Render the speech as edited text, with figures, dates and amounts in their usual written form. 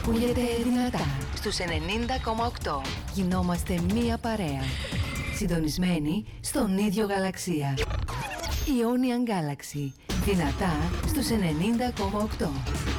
ακούγεται δυνατά στους 90,8. Γινόμαστε μία παρέα. Συντονισμένοι στον ίδιο γαλαξία. Ionian Galaxy. Δυνατά στους 90,8.